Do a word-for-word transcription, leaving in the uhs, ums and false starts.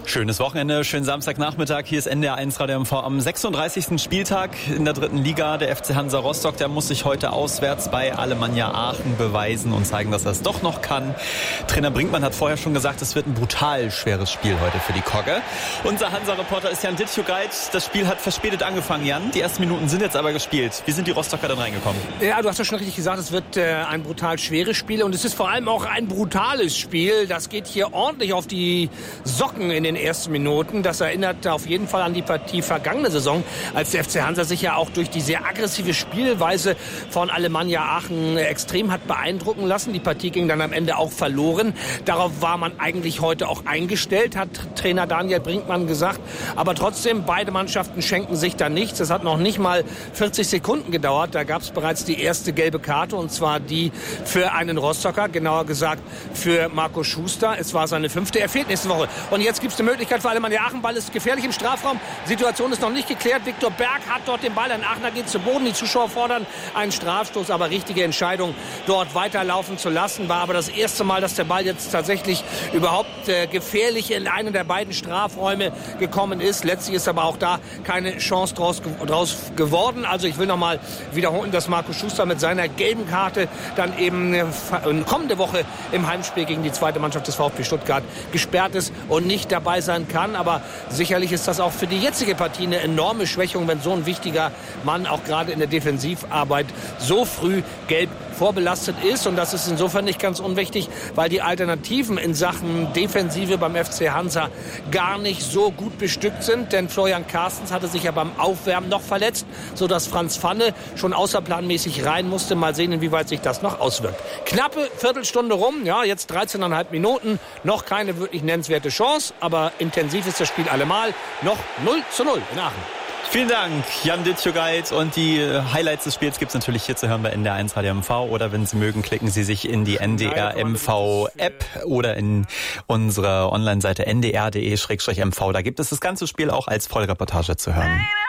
Schönes Wochenende, schönen Samstagnachmittag. Hier ist N D R eins Radio M V am sechsunddreißigsten Spieltag in der dritten Liga. Der F C Hansa Rostock, der muss sich heute auswärts bei Alemannia Aachen beweisen und zeigen, dass er es doch noch kann. Trainer Brinkmann hat vorher schon gesagt, es wird ein brutal schweres Spiel heute für die Kogge. Unser Hansa-Reporter ist Jan Dittjugait. Das Spiel hat verspätet angefangen, Jan. Die ersten Minuten sind jetzt aber gespielt. Wie sind die Rostocker dann reingekommen? Ja, du hast ja schon richtig gesagt, es wird äh, ein brutal schweres Spiel und es ist vor allem auch ein brutales Spiel. Das geht hier ordentlich auf die Socken in den ersten Minuten. Das erinnert auf jeden Fall an die Partie vergangene Saison, als der F C Hansa sich ja auch durch die sehr aggressive Spielweise von Alemannia Aachen extrem hat beeindrucken lassen. Die Partie ging dann am Ende auch verloren. Darauf war man eigentlich heute auch eingestellt, hat Trainer Daniel Brinkmann gesagt. Aber trotzdem, beide Mannschaften schenken sich da nichts. Es hat noch nicht mal vierzig Sekunden gedauert. Da gab es bereits die erste gelbe Karte, und zwar die für einen Rostocker, genauer gesagt für Marco Schuster. Es war seine fünfte. Er fehlt nächste Woche. Und jetzt gibt es eine Möglichkeit für Alemannia Aachen. Ball ist gefährlich im Strafraum. Situation ist noch nicht geklärt. Viktor Berg hat dort den Ball. Ein Aachener geht zu Boden. Die Zuschauer fordern einen Strafstoß. Aber richtige Entscheidung, dort weiterlaufen zu lassen. War aber das erste Mal, dass der Ball jetzt tatsächlich überhaupt äh, gefährlich in einen der beiden Strafräume gekommen ist. Letztlich ist aber auch da keine Chance draus, draus geworden. Also ich will noch mal wiederholen, dass Marco Schuster mit seiner gelben Karte dann eben äh, kommende Woche im Heimspiel gegen die zweite Mannschaft des VfB Stuttgart gesperrt ist und nicht dabei sein kann. Aber sicherlich ist das auch für die jetzige Partie eine enorme Schwächung, wenn so ein wichtiger Mann auch gerade in der Defensivarbeit so früh gelb vorbelastet ist. Und das ist insofern nicht ganz unwichtig, weil die Alternativen in Sachen Defensive beim F C Hansa gar nicht so gut bestückt sind. Denn Florian Carstens hatte sich ja beim Aufwärmen noch verletzt, sodass Franz Pfanne schon außerplanmäßig rein musste. Mal sehen, inwieweit sich das noch auswirkt. Knappe Viertelstunde rum, ja, jetzt dreizehneinhalb Minuten. Noch keine wirklich nennenswerte Chance, aber intensiv ist das Spiel allemal. Noch null zu null in Aachen. Vielen Dank, Jan Dittjugait. Und die Highlights des Spiels gibt es natürlich hier zu hören bei N D R eins Radio M V. Oder wenn Sie mögen, klicken Sie sich in die N D R M V-App oder in unsere Online-Seite n d r punkt d e slash m v. Da gibt es das ganze Spiel auch als Vollreportage zu hören.